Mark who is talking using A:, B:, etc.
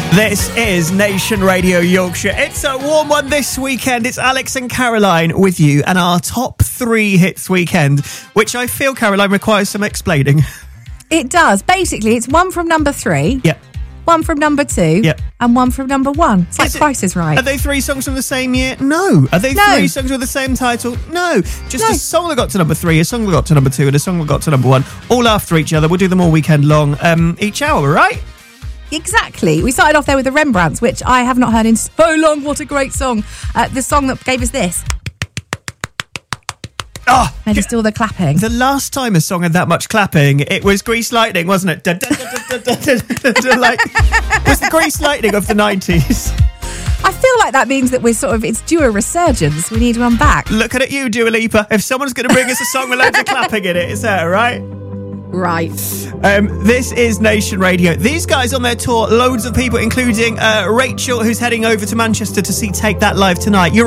A: This is Nation Radio Yorkshire. It's a warm one this weekend. It's Alex and Caroline with you and our top 3 hits weekend, which I feel, Caroline, requires some explaining.
B: It does. Basically, it's one from number 3.
A: Yep.
B: One from number 2.
A: Yep.
B: And one from number 1. It's like Price is Right.
A: Are they 3 songs from the same year? No. Are they 3 songs with the same title? No. Just a song that got to number 3, a song that got to number 2, and a song that got to number 1, all after each other. We'll do them all weekend long, each hour, right?
B: Exactly. We started off there with the Rembrandts, which I have not heard in so long. What a great song. The song that gave us this.
A: Oh,
B: and just all the clapping.
A: The last time a song had that much clapping, it was Grease Lightning, wasn't it? Like, it was the Grease Lightning of the 90s.
B: I feel like that means that it's due a resurgence. We need one back.
A: Looking at you, Dua Lipa. If someone's going to bring us a song with loads of clapping in it, is that right?
B: Right.
A: This is Nation Radio. These guys on their tour, loads of people, including Rachel, who's heading over to Manchester to see Take That live tonight. You're